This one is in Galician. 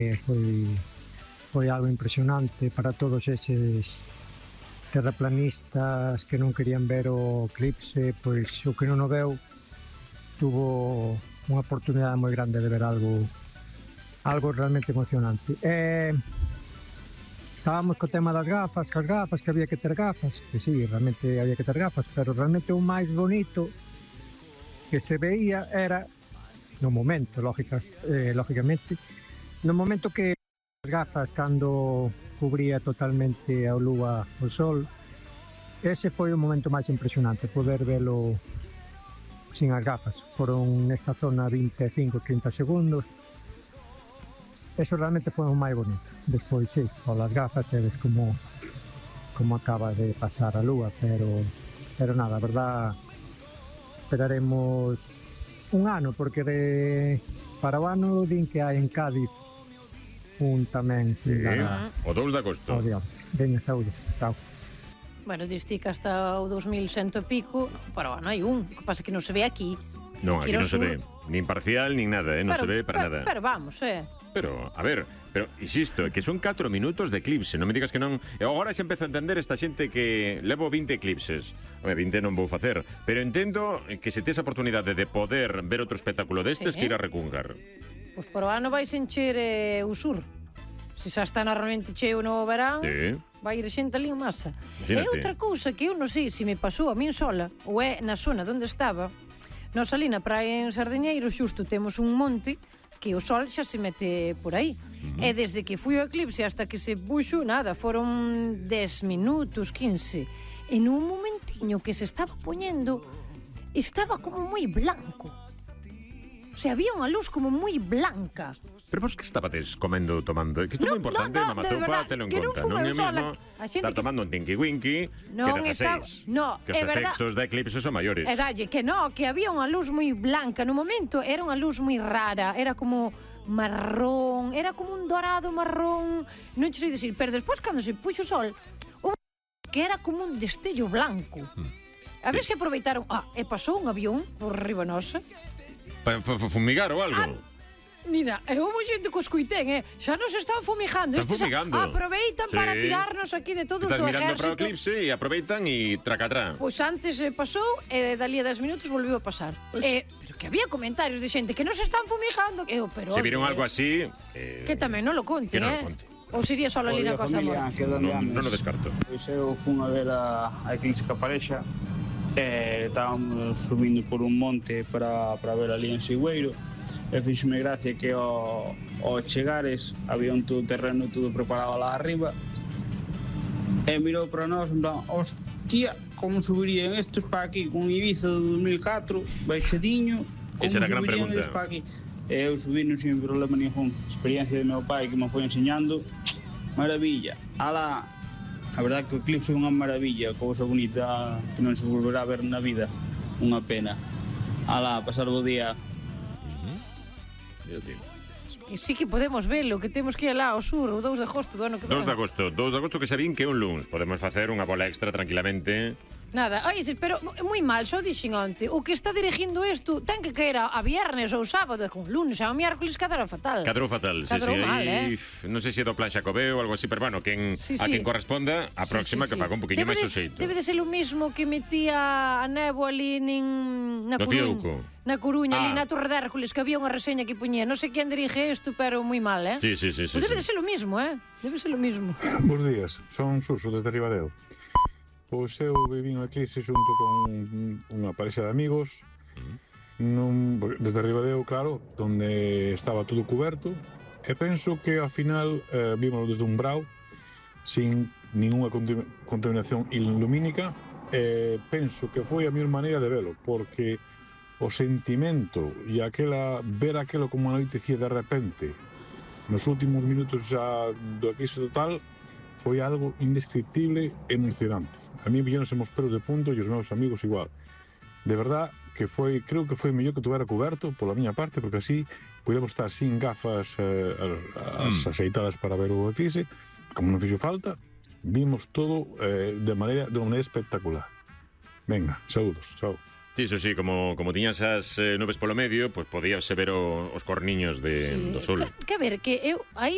Foi algo impresionante para todos eses terraplanistas que non querían ver o eclipse, pois o que non o veu tuvo unha oportunidade moi grande de ver algo realmente emocionante. Estábamos co tema das gafas, que había que ter gafas, que sí, realmente había que ter gafas, pero realmente o máis bonito que se veía era no momento, lógicamente, no momento que as gafas cando cubría totalmente a lúa o sol, ese foi o momento máis impresionante, poder velo sin as gafas. Foron nesta zona 25-30 segundos. Eso realmente foi o máis bonito. Despois, sí, con as gafas ves como acaba de pasar a lúa, pero nada, a verdad, esperaremos un ano, porque para o ano din que hai en Cádiz un tamén similar. O 2 de agosto. Veña, saúde, chao. Bueno, diste que hasta o 2100 e pico, para o ano hai un. O que pasa é que non se ve aquí. Non, aquí non se ve. Nin parcial, nin nada, non se ve para nada. Pero vamos, Pero, a ver, insisto, que son 4 minutos de eclipse, non me digas que non. E agora xa empezo a entender esta xente que levo 20 eclipses. 20 non vou facer, pero entendo que se tes a oportunidade de poder ver outro espectáculo destes, que ir a Recungar. Pois para o ano vais encher o sur. Se xa está normalmente cheo no verán, vai ir xente ali en masa. E outra cousa que eu non sei se me pasou a min sola, ou é na zona onde estaba, nos ali na praia en Sardeñeiro, xusto temos un monte que o sol xa se mete por aí. E desde que fui ao eclipse hasta que se puxo, nada, foron 10 minutos, 15. En un momentiño que se estaba poñendo, estaba como moi blanco. O sea, había unha luz como moi blanca. Pero vos que estabades comendo, tomando? Que isto é moi importante, mamatopa, telo en conta. Non é o mismo estar tomando un tinky-winky que 16. Que os efectos da eclipse son maiores. E dalle, que había unha luz moi blanca. No momento era unha luz moi rara. Era como marrón, era como un dorado marrón. Non sei dicir, pero despois cando se puxo o sol, que era como un destello blanco. A ver se aproveitaron. E pasou un avión por riba nosa. Para fumigar ou algo? Mira, houve xente que os coitén, xa nos están fumigando. Están fumigando. Aproveitan para tirarnos aquí de todos do exército. Estás mirando para o eclipse e aproveitan e tracatrá. Pois antes pasou e dali a 10 minutos volveu a pasar. Pero que había comentarios de xente que nos están fumigando. Se viron algo así... Que tamén non lo conten, Que non lo conten. Ou sería só ali na cosa morta? Non o descarto. Pois eu fui a ver a eclipse ca parexa. Estábamos subindo por un monte para ver ali en Sigüeiro e fíxome gracia que ao chegares había un todo terreno todo preparado lá arriba e mirou para nós en plan, hostia, como subirían estos para aquí con Ibiza do 2004 baixadiño, como subirían estos para aquí? E eu subí non sin problema ningún, experiencia de meu pai que me foi enseñando, maravilla. A verdade que o eclipse é unha maravilla, cousa bonita que non se volverá a ver na vida. Unha pena. Pasar o día. E sí que podemos velo, que temos que ir lá ao sur, o 2 de agosto do ano que 2 de agosto que xa vin que é un luns. Podemos facer unha bola extra tranquilamente. Nada, pero moi mal, só dixen onte. O que está dirigindo isto ten que caer a viernes ou sábado, con lunes, a miércoles cadra fatal. Cadrou fatal, sí. Non sei se é do plan Xacobeo ou algo así, pero bueno, a quen corresponda, a próxima que faga un poquinho máis o xeito. Debe de ser o mismo que metía a Nebo ali na Coruña. Na Coruña, ali na Torre de Hércules, que había unha reseña que poñía. Non sei quen dirige isto, pero moi mal, Sí. Debe de ser o mismo, Debe ser o mismo. Bos días, son Suso desde Ribadeo. Pois eu vivín o eclipse xunto con unha parexa de amigos desde Ribadeo, claro, donde estaba todo cuberto e penso que ao final vímoslo desde un brao sin ninguna contaminación ilumínica e penso que foi a mellor maneira de velo, porque o sentimento e ver aquelo como anoitecía de repente nos últimos minutos xa do eclipse total foi algo indescriptible e emocionante. A mí villónse os pelos de punto e os meus amigos igual. De verdad que creo que foi mellor que tuvera coberto pola miña parte, porque así podemos estar sin gafas axeitadas para ver o eclipse, como non fixo falta, vimos todo de unha maneira espectacular. Venga, saúdos, chao. Sí, eso sí, como tiñas as nubes polo medio, pues podíase ver os corniños do sol. Que ver, que eu aí